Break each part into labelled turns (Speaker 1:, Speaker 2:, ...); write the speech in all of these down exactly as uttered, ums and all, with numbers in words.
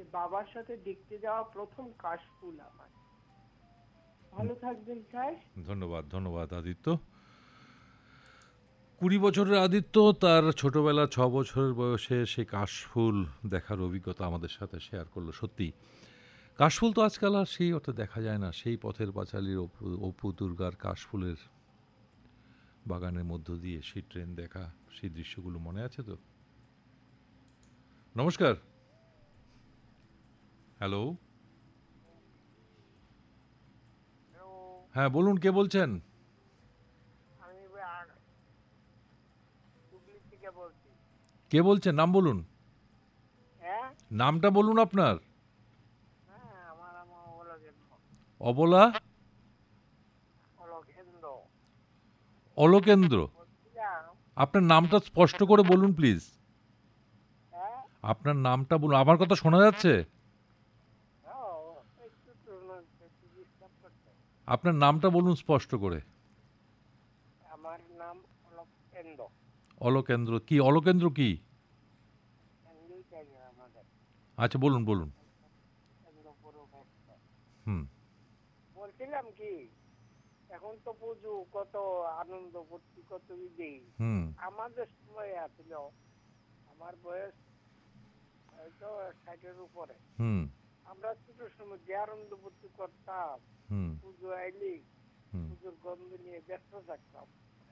Speaker 1: বাবার সাথে দেখতে যাওয়া প্রথম কাশফুল আমার। ভালো থাকবেন স্যার।
Speaker 2: ধন্যবাদ ধন্যবাদ আদিত্য। কুড়ি বছরের আদিত্য তার ছোটবেলা ছ বছরের বয়সে সে কাশফুল দেখার অভিজ্ঞতা আমাদের সাথে শেয়ার করলো। সত্যি কাশফুল তো আজকাল আর সেই অর্থে দেখা যায় না। সেই পথের পাঁচালীর অপু অপু দুর্গার কাশফুলের বাগানের মধ্য দিয়ে সেই ট্রেন দেখা, সেই দৃশ্যগুলো মনে আছে তো? নমস্কার। হ্যালো, হ্যাঁ বলুন, কে বলছেন?
Speaker 1: আমি হুগলি থেকে বলছি।
Speaker 2: কে বলছেন? নাম বলুন।
Speaker 1: হ্যাঁ,
Speaker 2: নামটা বলুন আপনার।
Speaker 1: হ্যাঁ, আমার নাম অলোকেন্দ্র।
Speaker 2: অবলা
Speaker 1: অলোকেন্দ্র
Speaker 2: অলোকেন্দ্র।
Speaker 1: বলছিলাম।
Speaker 2: আপনার নামটা স্পষ্ট করে বলুন প্লিজ।
Speaker 1: হ্যাঁ,
Speaker 2: আপনার নামটা বলুন। আমার কথা শোনা যাচ্ছে?
Speaker 1: ও, একটু তো একটু ডিস্টার্ব করছে।
Speaker 2: আপনার নামটা বলুন স্পষ্ট করে।
Speaker 1: আমার নাম অলোকেন্দ্র।
Speaker 2: অলোকেন্দ্র কি? অলোকেন্দ্র কি?
Speaker 1: আমাদের
Speaker 2: আচ্ছা বলুন বলুন। হুম
Speaker 1: বলছিলাম কি, এখন তো পুজো, কত আনন্দ ফুর্তি, কত ঈদে।
Speaker 2: হুম
Speaker 1: আমাদের সময় আছিল, আমার বয়স হয়তো ষাটের উপরে।
Speaker 2: হুম
Speaker 1: আমরা ছোট সময় যে আনন্দ ফুর্তি করতাম,
Speaker 2: হুম
Speaker 1: পুজো আইলি
Speaker 2: হুম
Speaker 1: পুজোর গন্ধ নিয়ে ব্যস্ত থাকতাম।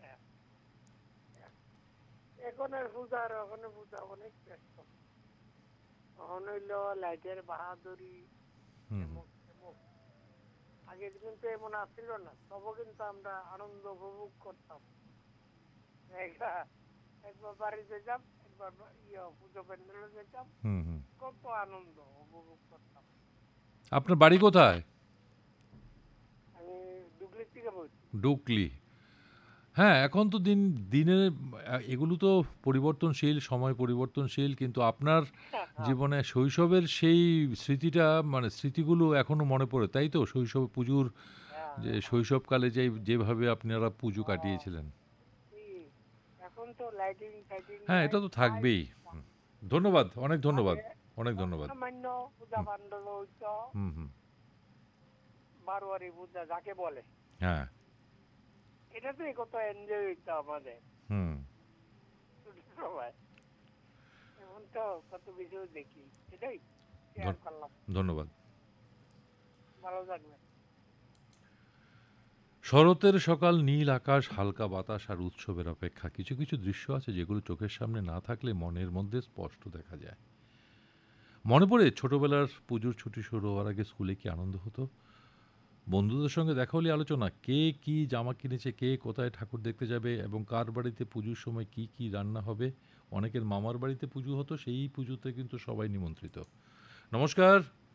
Speaker 1: এখনের পূজার ওখানে পূজা অনেক ব্যস্ত। এখন হইল লাইটের বাহাদুরি,
Speaker 2: হুম
Speaker 1: এমুক এমুক। আগে কিন্তু এমন আসছিল না, তবু কিন্তু আমরা আনন্দ উপভোগ করতাম। একবার একবার বাড়িতে যেতাম, একবার ইয়ে পুজো প্যান্ডেলে যেতাম,
Speaker 2: হুম হুম।
Speaker 1: কত আনন্দ উপভোগ করতাম।
Speaker 2: আপনার বাড়ি কোথায়?
Speaker 1: আমি ডুগলি থেকে বলছি।
Speaker 2: ডুকলি। হ্যাঁ, এখন তো দিন দিনের এগুলো তো পরিবর্তনশীল, সময় পরিবর্তনশীল, কিন্তু আপনার জীবনে শৈশবের সেই স্মৃতিটা, মানে স্মৃতিগুলো এখনো মনে পড়ে, তাই তো? শৈশব পুজোর যে শৈশবকালে যে যেভাবে আপনারা পুজো কাটিয়েছিলেন।
Speaker 1: এখন তো লাইটিং ফাইটিং
Speaker 2: হ্যাঁ,
Speaker 1: নাই,
Speaker 2: এটা তো
Speaker 1: তাই
Speaker 2: থাকবেই। হুম। ধন্যবাদ, অনেক ধন্যবাদ,
Speaker 1: আগে
Speaker 2: অনেক ধন্যবাদ।
Speaker 1: সামান্য পূজা
Speaker 2: হুম
Speaker 1: পান্ডল হইতো,
Speaker 2: হুম হুম।
Speaker 1: বারোয়ারি পূজা যাকে বলে,
Speaker 2: হ্যাঁ।
Speaker 1: এটাতেই কত এনজয় হইতো আমাদের
Speaker 2: হুম।
Speaker 1: ছোট সময়। এখন তো কত কিছু দেখি, এটাই শেয়ার
Speaker 2: ধন-
Speaker 1: করলাম।
Speaker 2: ধন্যবাদ।
Speaker 1: ভালো থাকবেন।
Speaker 2: শরতের সকাল, নীল আকাশ, হালকা বাতাস আর উৎসবের অপেক্ষা। কিছু কিছু দৃশ্য আছে যেগুলো চোখের সামনে না থাকলে মনের মধ্যে স্পষ্ট দেখা যায়। মনে পড়ে ছোটবেলার পুজোর ছুটি শুরু হওয়ার আগে স্কুলে কি আনন্দ হতো। বন্ধুদের সঙ্গে দেখা হলে আলোচনা, কে কি জামা কিনেছে, কে কোথায় ঠাকুর দেখতে যাবে এবং কার বাড়িতে পুজোর সময় কি কি রান্না হবে। অনেকের মামার বাড়িতে পুজো হতো, সেই পুজোতে কিন্তু সবাই নিমন্ত্রিত। নমস্কার।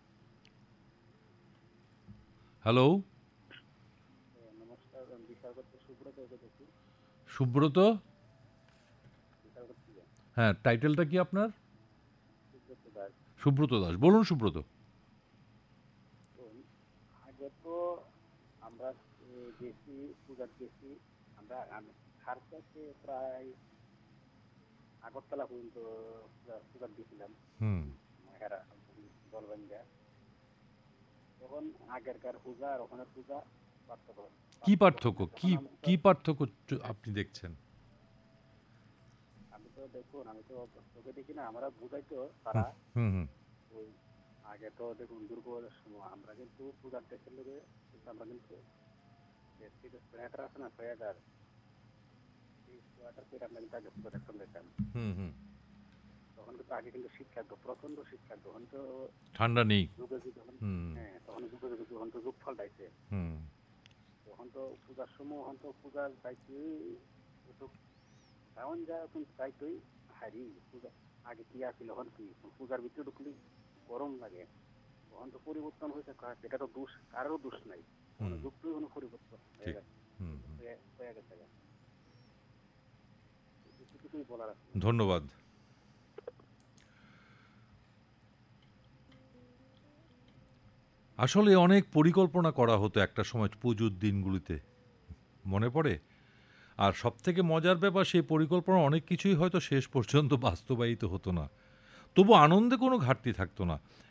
Speaker 2: হ্যালো।
Speaker 3: নমস্কার, আমি বিশাখাপত্ত সুব্রত বলছি।
Speaker 2: সুব্রত।
Speaker 3: বিশাখাপত্ত থেকে।
Speaker 2: হ্যাঁ, টাইটেলটা কি আপনার?
Speaker 3: সুব্রত দাস।
Speaker 2: সুব্রত দাস, বলুন সুব্রত।
Speaker 3: তো আগে তো আমরা এ, গেছি পূজার গেছি, আমরা খারচাতে প্রায় আগরতলা পর্যন্ত পূজা- পূজার দিয়েছিলাম।
Speaker 2: হুম।
Speaker 3: মেহেরা দলবাঞ্জা। তখন আগেরকার পূজা আর ওখানের পূজা পার্থক্য।
Speaker 2: কি
Speaker 3: পার্থক্য হয়
Speaker 2: পার্থক্য?
Speaker 3: না।
Speaker 2: কি
Speaker 3: তখন আমরা তো
Speaker 2: কি পার্থক্য চ- আপনি দেখছেন?
Speaker 3: আমি তো দেখুন, আমি তো চোখে দেখি না, আমরা বুঝাইতো
Speaker 2: হুম
Speaker 3: তারা।
Speaker 2: হুম হুম
Speaker 3: ওই আগে তো দেখুন দুর্গাপূজার সময় আমরা কিন্তু পূজার দেশের লোকে কিন্তু আমরা কিন্তু সোয়েটার আছে না, সোয়েটার, এই সোয়েটার পরে আমরা কিন্তু আগে পূজা দেখতাম দেখতাম।
Speaker 2: হুম হুম।
Speaker 3: তখন কিন্তু আগে কিন্তু শীত থাকতো, প্রচন্ড শীত থাকতো। তখন তো
Speaker 2: ঠান্ডা নেই।
Speaker 3: যুগে যুগে তখন,
Speaker 2: হুম
Speaker 3: হ্যাঁ তখন যুগে যুগে তখন তো যুগ পাল্টাইছে।
Speaker 2: হুম
Speaker 3: তখন তো পূজার সময় তখন তো পূজার দায়িত্বই একটু তেমন যা কিন্তু দায়িত্বই হারি পূজা। আগে কি আসছিল, এখন কি পূজার ভিতরে ঢুকলে গরম লাগে। তখন তো পরিবর্তন হয়েছে, এটা তো দোষ কারোর দোষ নাই, কোনো
Speaker 2: হুম।
Speaker 3: যুগটাই কোনো পরিবর্তন হয়ে
Speaker 2: ঠিক।
Speaker 3: গেছে,
Speaker 2: হুম হুম।
Speaker 3: হয়ে হয়ে গেছে। কিছু কিছুই বলার আছে না।
Speaker 2: ধন্যবাদ। আসলে অনেক পরিকল্পনা করা হতো একটা সময় পুজোর দিনগুলিতে, মনে পড়ে? আর সবথেকে মজার ব্যাপার, সেই পরিকল্পনা অনেক কিছুই হয়তো শেষ পর্যন্ত বাস্তবায়িত হতো না, তবু আনন্দে কোনো ঘাটতি থাকতো না।